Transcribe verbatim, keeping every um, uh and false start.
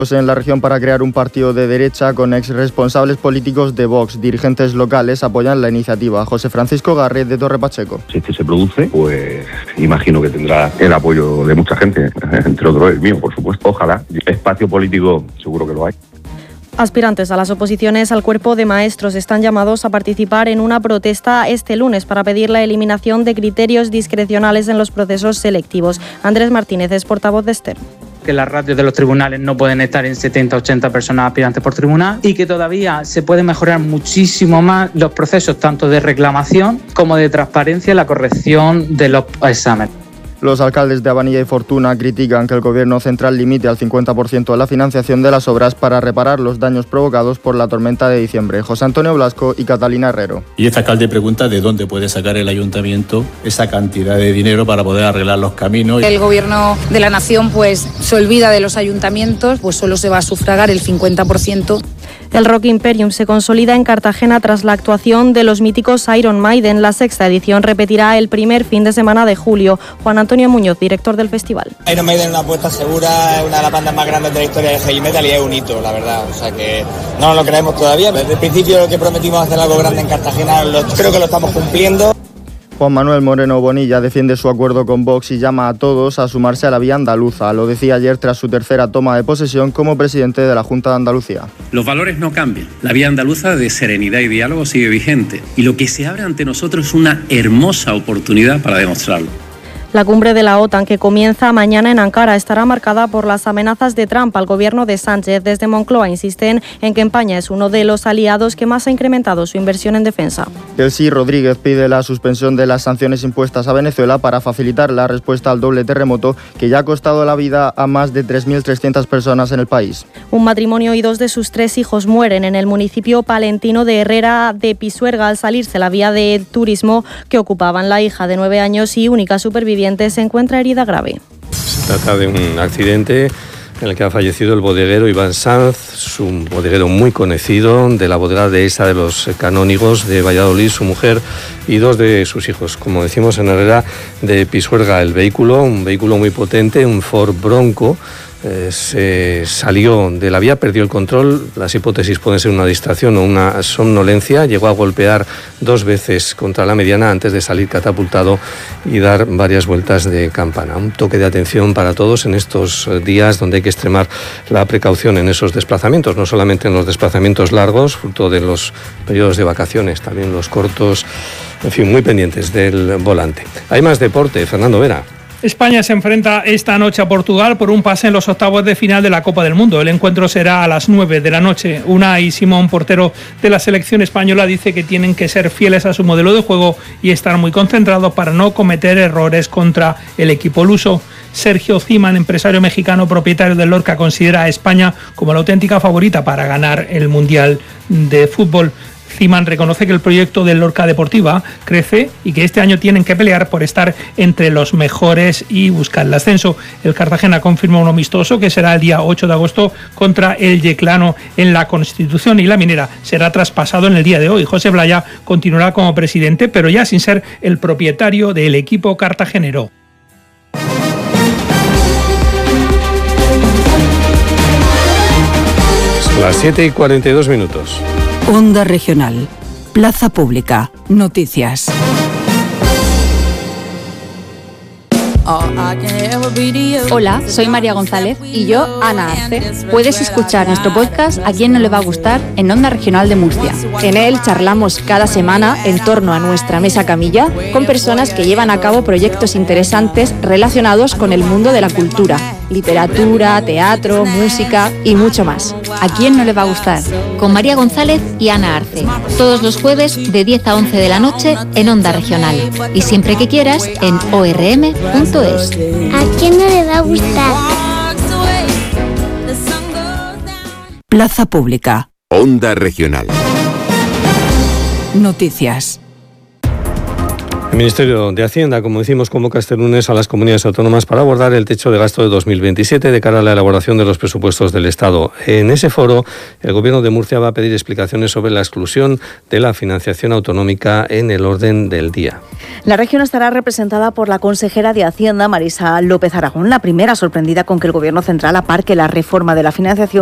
en la región para crear un partido de derecha con ex responsables políticos de Vox. Dirigentes locales apoyan la iniciativa. José Francisco Garret, de Torre Pacheco. Si este se produce, pues imagino que tendrá el apoyo de mucha gente, entre otros el mío, por supuesto. Ojalá. Espacio político seguro que lo hay. Aspirantes a las oposiciones al cuerpo de maestros están llamados a participar en una protesta este lunes para pedir la eliminación de criterios discrecionales en los procesos selectivos. Andrés Martínez es portavoz de Ester. Que las ratios de los tribunales no pueden estar en setenta a ochenta personas aspirantes por tribunal y que todavía se pueden mejorar muchísimo más los procesos tanto de reclamación como de transparencia en la corrección de los exámenes. Los alcaldes de Abanilla y Fortuna critican que el Gobierno central limite al cincuenta por ciento la financiación de las obras para reparar los daños provocados por la tormenta de diciembre. José Antonio Blasco y Catalina Herrero. Y este alcalde pregunta de dónde puede sacar el ayuntamiento esa cantidad de dinero para poder arreglar los caminos. El Gobierno de la Nación pues se olvida de los ayuntamientos, pues solo se va a sufragar el cincuenta por ciento. El Rock Imperium se consolida en Cartagena tras la actuación de los míticos Iron Maiden. La sexta edición repetirá el primer fin de semana de julio. Juan Antonio Muñoz, director del festival. Iron Maiden es una apuesta segura, es una de las bandas más grandes de la historia del heavy metal y es un hito, la verdad. O sea que no nos lo creemos todavía. Desde el principio lo que prometimos hacer algo grande en Cartagena, lo, creo que lo estamos cumpliendo. Juan Manuel Moreno Bonilla defiende su acuerdo con Vox y llama a todos a sumarse a la vía andaluza. Lo decía ayer tras su tercera toma de posesión como presidente de la Junta de Andalucía. Los valores no cambian. La vía andaluza de serenidad y diálogo sigue vigente. Y lo que se abre ante nosotros es una hermosa oportunidad para demostrarlo. La cumbre de la OTAN, que comienza mañana en Ankara, estará marcada por las amenazas de Trump al gobierno de Sánchez. Desde Moncloa insisten en que España es uno de los aliados que más ha incrementado su inversión en defensa. Delcy Rodríguez pide la suspensión de las sanciones impuestas a Venezuela para facilitar la respuesta al doble terremoto que ya ha costado la vida a más de tres mil trescientas personas en el país. Un matrimonio y dos de sus tres hijos mueren en el municipio palentino de Herrera de Pisuerga al salirse la vía de turismo que ocupaban. La hija de nueve años y única superviviente se encuentra herida grave. Se trata de un accidente en el que ha fallecido el bodeguero Iván Sanz, un bodeguero muy conocido de la bodega de esa de los Canónigos de Valladolid, su mujer y dos de sus hijos. Como decimos, en Herrera de Pisuerga, el vehículo, un vehículo muy potente, un Ford Bronco, Eh, se salió de la vía, perdió el control. Las hipótesis pueden ser una distracción o una somnolencia. Llegó a golpear dos veces contra la mediana antes de salir catapultado y dar varias vueltas de campana. Un toque de atención para todos en estos días donde hay que extremar la precaución en esos desplazamientos, no solamente en los desplazamientos largos, fruto de los periodos de vacaciones, también los cortos, en fin, muy pendientes del volante. Hay más deporte, Fernando Vera. España se enfrenta esta noche a Portugal por un pase en los octavos de final de la Copa del Mundo. El encuentro será a las nueve de la noche. Unai Simón, portero de la selección española, dice que tienen que ser fieles a su modelo de juego y estar muy concentrados para no cometer errores contra el equipo luso. Sergio Ziman, empresario mexicano propietario del Lorca, considera a España como la auténtica favorita para ganar el Mundial de Fútbol. Ziman reconoce que el proyecto del Lorca Deportiva crece y que este año tienen que pelear por estar entre los mejores y buscar el ascenso. El Cartagena confirma un amistoso que será el día ocho de agosto contra el Yeclano en la Constitución, y la Minera será traspasado en el día de hoy. José Blaya continuará como presidente, pero ya sin ser el propietario del equipo cartagenero. Son las siete y cuarenta y dos minutos. Onda Regional, Plaza Pública, Noticias. Hola, soy María González y yo, Ana Arce. Puedes escuchar nuestro podcast A Quién No Le Va a Gustar en Onda Regional de Murcia. En él charlamos cada semana en torno a nuestra mesa camilla con personas que llevan a cabo proyectos interesantes relacionados con el mundo de la cultura, literatura, teatro, música y mucho más. ¿A quién no le va a gustar? Con María González y Ana Arce. Todos los jueves de diez a once de la noche en Onda Regional. Y siempre que quieras en o r m punto es. ¿A quién no le va a gustar? Plaza Pública. Onda Regional. Noticias. El Ministerio de Hacienda, como decimos, convoca este lunes a las comunidades autónomas para abordar el techo de gasto de dos mil veintisiete de cara a la elaboración de los presupuestos del Estado. En ese foro, el Gobierno de Murcia va a pedir explicaciones sobre la exclusión de la financiación autonómica en el orden del día. La región estará representada por la consejera de Hacienda, Marisa López Aragón, la primera sorprendida con que el Gobierno central aparque la reforma de la financiación